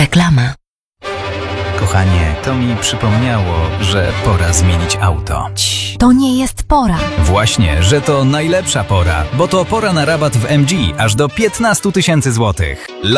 Reklama. Kochanie, to mi przypomniało, że pora zmienić auto. To nie jest pora. Właśnie, że to najlepsza pora, bo to pora na rabat w MG aż do 15 000 złotych.